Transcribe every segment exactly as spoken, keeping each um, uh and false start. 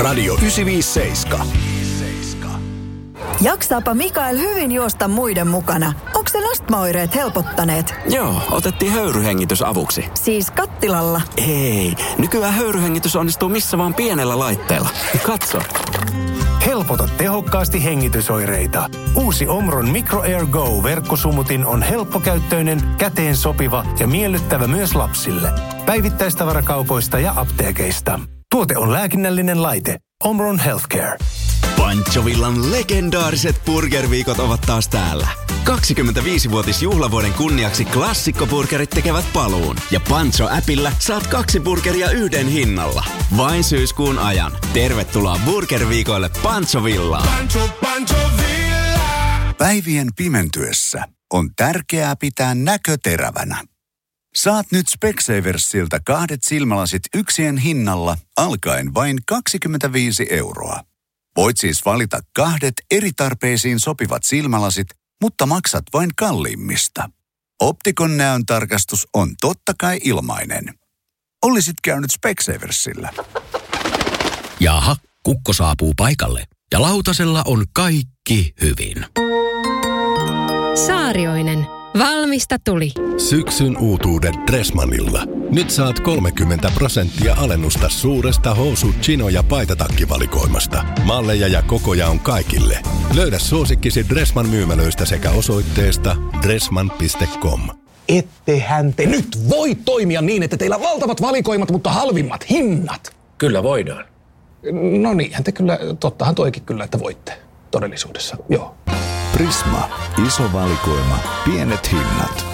Radio yhdeksänsataaviisikymmentäseitsemän. Jaksaapa Mikael hyvin juosta muiden mukana. Onko sen astmaoireet helpottaneet? Joo, otettiin höyryhengitys avuksi. Siis kattilalla? Ei, nykyään höyryhengitys onnistuu missä vaan pienellä laitteella. Katso. Helpota tehokkaasti hengitysoireita. Uusi Omron Micro Air Go-verkkosumutin on helppokäyttöinen, käteen sopiva ja miellyttävä myös lapsille. Päivittäistavarakaupoista ja apteekeista. Tuote on lääkinnällinen laite. Omron Healthcare. Panchovillan legendaariset burgerviikot ovat taas täällä. kaksikymmentäviisivuotisjuhlavuoden kunniaksi klassikkoburgerit tekevät paluun. Ja Pancho-äpillä saat kaksi burgeria yhden hinnalla. Vain syyskuun ajan. Tervetuloa burgerviikoille Panchovillaan. Pancho, Pancho Villa. Päivien pimentyessä on tärkeää pitää näkö terävänä. Saat nyt Specsaversilta kahdet silmälasit yksien hinnalla alkaen vain kaksikymmentäviisi euroa. Voit siis valita kahdet eri tarpeisiin sopivat silmälasit, mutta maksat vain kalliimmista. Optikon näön tarkastus on totta kai ilmainen. Olisit käynyt Specsaversilla. Jaha, kukko saapuu paikalle ja lautasella on kaikki hyvin. Saarioinen. Valmista tuli. Syksyn uutuudet Dressmannilla. Nyt saat kolmekymmentä prosenttia alennusta suuresta housu-, chino- ja paitatakkivalikoimasta. Malleja ja kokoja on kaikille. Löydä suosikkisi Dressmann myymälöistä sekä osoitteesta dressmann piste com. Ettehän te nyt voi toimia niin, että teillä on valtavat valikoimat, mutta halvimmat hinnat. Kyllä voidaan. No niinhän te kyllä, tottahan toikin kyllä, että voitte todellisuudessa, joo. Prisma. Iso valikoima. Pienet hinnat.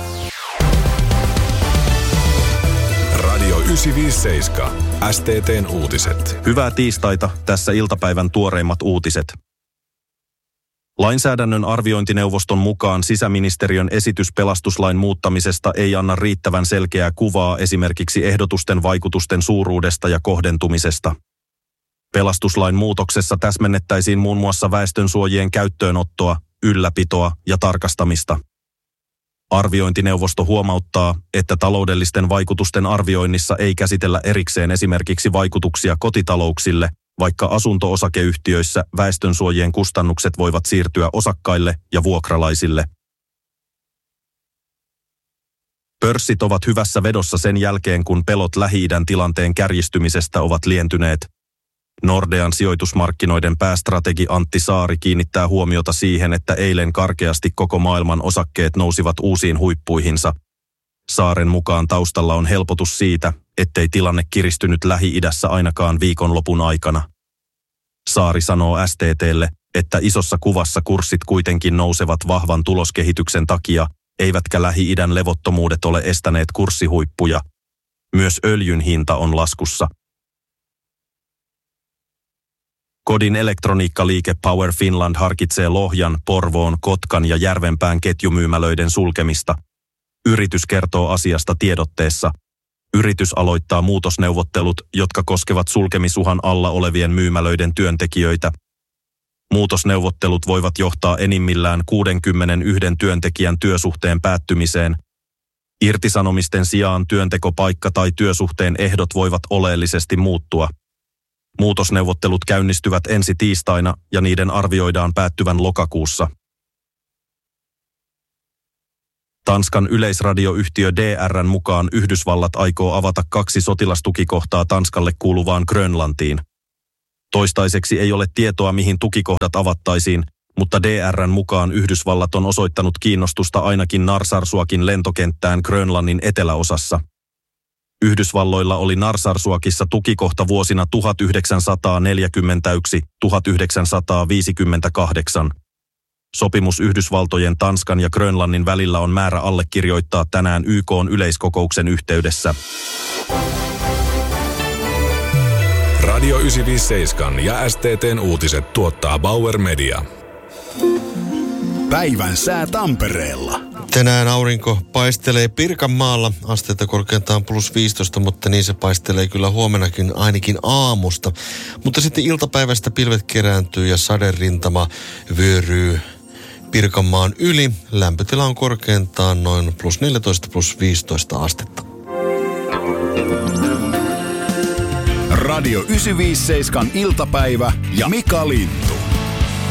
Radio yhdeksänsataaviisikymmentäseitsemän. S T T:n uutiset. Hyvää tiistaita. Tässä iltapäivän tuoreimmat uutiset. Lainsäädännön arviointineuvoston mukaan sisäministeriön esitys pelastuslain muuttamisesta ei anna riittävän selkeää kuvaa esimerkiksi ehdotusten vaikutusten suuruudesta ja kohdentumisesta. Pelastuslain muutoksessa täsmennettäisiin muun muassa väestönsuojien käyttöönottoa, ylläpitoa ja tarkastamista. Arviointineuvosto huomauttaa, että taloudellisten vaikutusten arvioinnissa ei käsitellä erikseen esimerkiksi vaikutuksia kotitalouksille, vaikka asunto-osakeyhtiöissä väestönsuojien kustannukset voivat siirtyä osakkaille ja vuokralaisille. Pörssit ovat hyvässä vedossa sen jälkeen, kun pelot Lähi-idän tilanteen kärjistymisestä ovat lientyneet. Nordean sijoitusmarkkinoiden päästrategi Antti Saari kiinnittää huomiota siihen, että eilen karkeasti koko maailman osakkeet nousivat uusiin huippuihinsa. Saaren mukaan taustalla on helpotus siitä, ettei tilanne kiristynyt Lähi-idässä ainakaan viikonlopun aikana. Saari sanoo S T T:lle, että isossa kuvassa kurssit kuitenkin nousevat vahvan tuloskehityksen takia, eivätkä Lähi-idän levottomuudet ole estäneet kurssihuippuja. Myös öljyn hinta on laskussa. Kodin elektroniikkaliike Power Finland harkitsee Lohjan, Porvoon, Kotkan ja Järvenpään ketjumyymälöiden sulkemista. Yritys kertoo asiasta tiedotteessa. Yritys aloittaa muutosneuvottelut, jotka koskevat sulkemisuhan alla olevien myymälöiden työntekijöitä. Muutosneuvottelut voivat johtaa enimmillään kuusikymmentäyksi työntekijän työsuhteen päättymiseen. Irtisanomisten sijaan työntekopaikka tai työsuhteen ehdot voivat oleellisesti muuttua. Muutosneuvottelut käynnistyvät ensi tiistaina ja niiden arvioidaan päättyvän lokakuussa. Tanskan yleisradioyhtiö D R:n mukaan Yhdysvallat aikoo avata kaksi sotilastukikohtaa Tanskalle kuuluvaan Grönlantiin. Toistaiseksi ei ole tietoa, mihin tukikohdat avattaisiin, mutta D R:n mukaan Yhdysvallat on osoittanut kiinnostusta ainakin Narsarsuakin lentokenttään Grönlannin eteläosassa. Yhdysvalloilla oli Narsarsuakissa tukikohta vuosina tuhatyhdeksänsataaneljäkymmentäyksi - tuhatyhdeksänsataaviisikymmentäkahdeksan. Sopimus Yhdysvaltojen, Tanskan ja Grönlannin välillä on määrä allekirjoittaa tänään Y K:n yleiskokouksen yhteydessä. Radio yhdeksänsataaviisikymmentäseitsemän ja S T T:n uutiset tuottaa Bauer Media. Päivän sää Tampereella. Tänään aurinko paistelee Pirkanmaalla, asteita korkeintaan plus viisitoista, mutta niin se paistelee kyllä huomenakin ainakin aamusta. Mutta sitten iltapäivästä pilvet kerääntyy ja saderintama vyöryy Pirkanmaan yli. Lämpötila on korkeintaan noin plus neljätoista plus viisitoista astetta. Radio yhdeksänsataaviisikymmentäseitsemän iltapäivä ja Mika Lind.